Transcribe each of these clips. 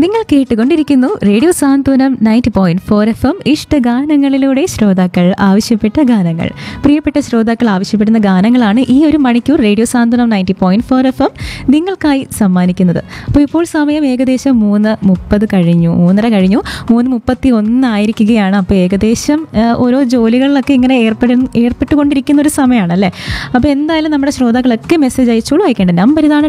നിങ്ങൾ കേട്ടുകൊണ്ടിരിക്കുന്നു റേഡിയോ സാന്ത്വനം 90.4 FM ഇഷ്ടഗാനങ്ങളിലൂടെ ശ്രോതാക്കൾ ആവശ്യപ്പെട്ട ഗാനങ്ങൾ. പ്രിയപ്പെട്ട ശ്രോതാക്കൾ ആവശ്യപ്പെടുന്ന ഗാനങ്ങളാണ് ഈ ഒരു മണിക്കൂർ റേഡിയോ സാന്ത്വനം 90.4 FM നിങ്ങൾക്കായി സമ്മാനിക്കുന്നത്. അപ്പോൾ ഇപ്പോൾ സമയം ഏകദേശം 3:30 കഴിഞ്ഞു, 3:30 കഴിഞ്ഞു, 3:31 ആയിരിക്കുകയാണ്. അപ്പോൾ ഏകദേശം ഓരോ ജോലികളിലൊക്കെ ഇങ്ങനെ ഏർപ്പെട്ടുകൊണ്ടിരിക്കുന്ന ഒരു സമയമാണല്ലേ. അപ്പോൾ എന്തായാലും നമ്മുടെ ശ്രോതാക്കളൊക്കെ മെസ്സേജ് അയച്ചോളൂ. അയക്കേണ്ട നമ്പർ ഇതാണ്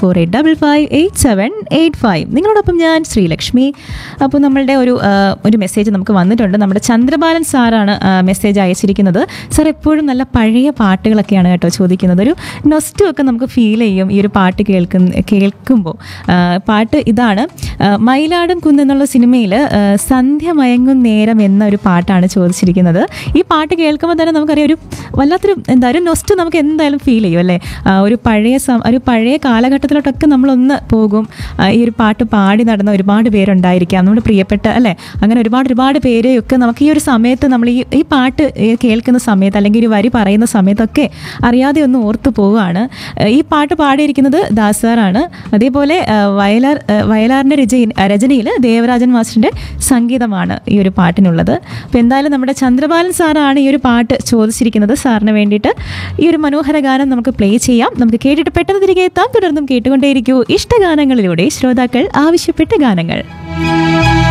8848558785. നിങ്ങളോടൊപ്പം ഞാൻ ശ്രീലക്ഷ്മി. അപ്പോൾ നമ്മളുടെ ഒരു മെസ്സേജ് നമുക്ക് വന്നിട്ടുണ്ട്. നമ്മുടെ ചന്ദ്രബാലൻ സാറാണ് മെസ്സേജ് അയച്ചിരിക്കുന്നത്. സാർ എപ്പോഴും നല്ല പഴയ പാട്ടുകളൊക്കെയാണ് കേട്ടോ ചോദിക്കുന്നത്. ഒരു നൊസ്റ്റു ഒക്കെ നമുക്ക് ഫീൽ ചെയ്യും ഈ ഒരു പാട്ട് കേൾക്കുമ്പോൾ. പാട്ട് ഇതാണ്, മയിലാടും കുന്നെന്നുള്ള സിനിമയിൽ സന്ധ്യ മയങ്ങും നേരം എന്ന ഒരു പാട്ടാണ് ചോദിച്ചിരിക്കുന്നത്. ഈ പാട്ട് കേൾക്കുമ്പോൾ തന്നെ നമുക്കറിയാം ഒരു വല്ലാത്തൊരു ഒരു നൊസ്റ്റു നമുക്ക് എന്തായാലും ഫീൽ ചെയ്യും അല്ലേ. ഒരു പഴയ കാലഘട്ടത്തിലോട്ടൊക്കെ നമ്മളൊന്ന് പോകും. ഈ ഒരു പാട്ട് പാടി നടന്ന ഒരുപാട് പേരുണ്ടായിരിക്കാം, നമ്മുടെ പ്രിയപ്പെട്ട അല്ലേ. അങ്ങനെ ഒരുപാട് പേരെയൊക്കെ നമുക്ക് ഈ ഒരു സമയത്ത് നമ്മൾ ഈ പാട്ട് കേൾക്കുന്ന സമയത്ത് അല്ലെങ്കിൽ ഒരു വരി പറയുന്ന സമയത്തൊക്കെ അറിയാതെ ഒന്ന് ഓർത്തു പോവുകയാണ്. ഈ പാട്ട് പാടിയിരിക്കുന്നത് ദാസാറാണ്. അതേപോലെ വയലാറിൻ്റെ രചനയിൽ ദേവരാജൻ മാസ്റ്ററിൻ്റെ സംഗീതമാണ് ഈ ഒരു പാട്ടിനുള്ളത്. അപ്പോൾ എന്തായാലും നമ്മുടെ ചന്ദ്രബാലൻ സാറാണ് ഈ ഒരു പാട്ട് ചോദിച്ചിരിക്കുന്നത്. സാറിന് വേണ്ടിയിട്ട് ഈ ഒരു മനോഹര ഗാനം നമുക്ക് പ്ലേ ചെയ്യാം. നമുക്ക് കേട്ടിട്ട് പെട്ടെന്ന് തിരികെ എത്താം. തുടർന്നും കേട്ടുകൊണ്ടേയിരിക്കൂ ഇഷ്ടഗാനങ്ങളിലൂടെ ശ്രോതാക്കൾ ആവശ്യപ്പെട്ട ഗാനങ്ങൾ.